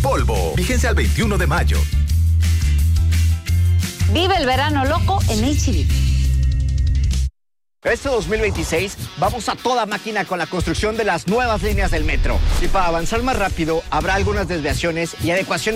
Polvo. Vigencia al 21 de mayo. Vive el verano loco en H-E-B. Este 2026 vamos a toda máquina con la construcción de las nuevas líneas del metro. Y para avanzar más rápido, habrá algunas desviaciones y adecuaciones